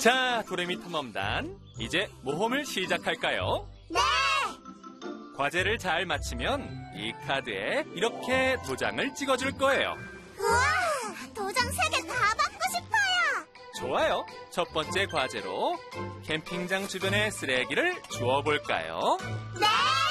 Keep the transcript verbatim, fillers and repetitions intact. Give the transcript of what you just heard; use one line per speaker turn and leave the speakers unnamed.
자, 도레미 탐험단, 이제 모험을 시작할까요?
네!
과제를 잘 마치면 이 카드에 이렇게 도장을 찍어줄 거예요.
우와! 도장 세 개 다 받고 싶어요!
좋아요. 첫 번째 과제로 캠핑장 주변의 쓰레기를 주워볼까요?
네!